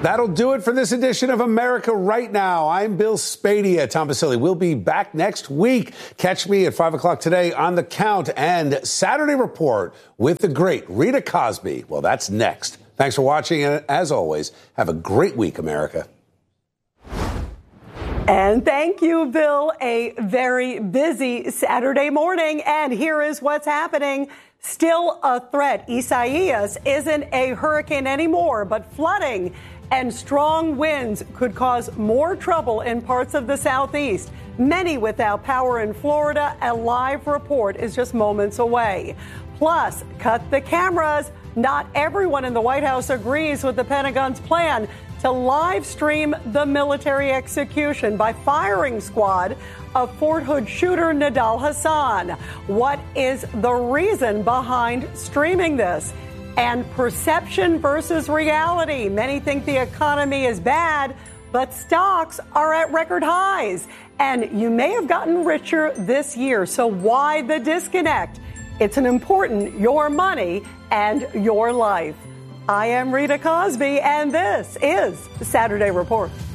That'll do it for this edition of America Right Now. I'm Bill Spadea. Tom Vasili will be back next week. Catch me at 5 o'clock today on The Count and Saturday Report with the great Rita Cosby. Well, that's next. Thanks for watching, and as always, have a great week, America. And thank you, Bill. A very busy Saturday morning, and here is what's happening. Still a threat. Isaias isn't a hurricane anymore, but flooding and strong winds could cause more trouble in parts of the southeast. Many without power in Florida. A live report is just moments away. Plus, cut the cameras. Not everyone in the White House agrees with the Pentagon's plan to live stream the military execution by firing squad of Fort Hood shooter Nidal Hasan. What is the reason behind streaming this? And perception versus reality. Many think the economy is bad, but stocks are at record highs. And you may have gotten richer this year. So why the disconnect? It's an important your money and your life. I am Rita Cosby, and this is the Saturday Report.